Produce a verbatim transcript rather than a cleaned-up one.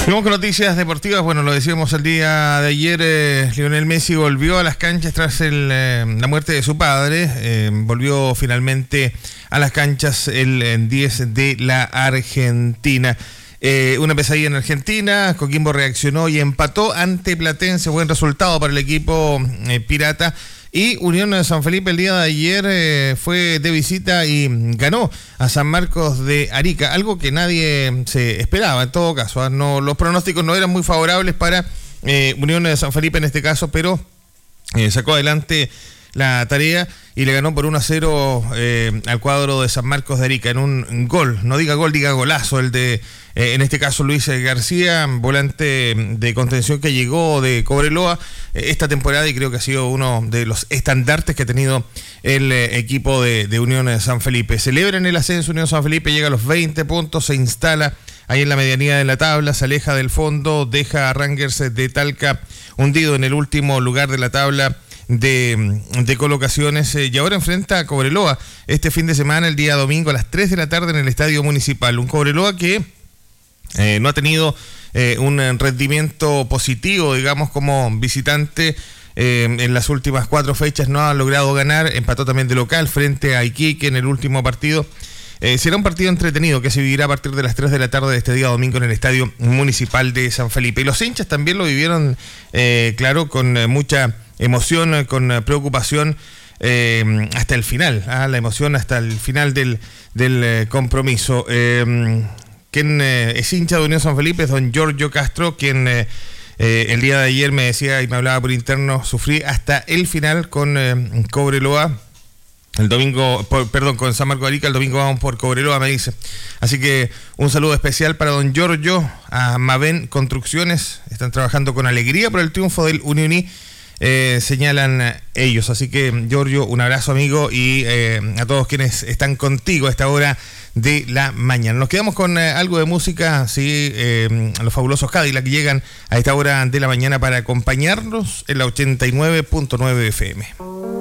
Vamos con noticias deportivas. Bueno, lo decíamos el día de ayer, eh, Lionel Messi volvió a las canchas tras el, eh, la muerte de su padre. Eh, volvió finalmente a las canchas el diez de la Argentina. Eh, una pesadilla en Argentina, Coquimbo reaccionó y empató ante Platense, buen resultado para el equipo eh, pirata. Y Unión de San Felipe el día de ayer eh, fue de visita y ganó a San Marcos de Arica, algo que nadie se esperaba en todo caso. ¿eh? No, los pronósticos no eran muy favorables para eh, Unión de San Felipe en este caso, pero eh, sacó adelante la tarea y le ganó por uno a cero eh, al cuadro de San Marcos de Arica en un gol, no diga gol, diga golazo, el de eh, en este caso Luis García, volante de contención que llegó de Cobreloa eh, esta temporada y creo que ha sido uno de los estandartes que ha tenido el eh, equipo de, de Unión de San Felipe. Celebran el ascenso, Unión de San Felipe llega a los veinte puntos, se instala ahí en la medianía de la tabla, se aleja del fondo, deja a Rangers de Talca hundido en el último lugar de la tabla De, de colocaciones eh, y ahora enfrenta a Cobreloa este fin de semana, el día domingo a las tres de la tarde en el Estadio Municipal. Un Cobreloa que eh, no ha tenido eh, un rendimiento positivo, digamos, como visitante eh, en las últimas cuatro fechas, no ha logrado ganar, empató también de local frente a Iquique en el último partido. Eh, será un partido entretenido que se vivirá a partir de las tres de la tarde de este día domingo en el Estadio Municipal de San Felipe. Y los hinchas también lo vivieron, eh, claro, con eh, mucha emoción, con preocupación eh, hasta el final, ¿ah? la emoción hasta el final del, del eh, compromiso. Eh, quien eh, es hincha de Unión San Felipe es don Giorgio Castro, quien eh, eh, el día de ayer me decía y me hablaba por interno, sufrí hasta el final con eh, Cobreloa. El domingo, por, perdón, con San Marcos de Arica, el domingo vamos por Cobreloa, me dice. Así que un saludo especial para don Giorgio, a Maven Construcciones, están trabajando con alegría por el triunfo del Unioni. Eh, señalan ellos, así que Giorgio, un abrazo amigo y eh, a todos quienes están contigo a esta hora de la mañana. Nos quedamos con eh, algo de música, sí, eh, los fabulosos Cadillac que llegan a esta hora de la mañana para acompañarnos en la ochenta y nueve punto nueve F M.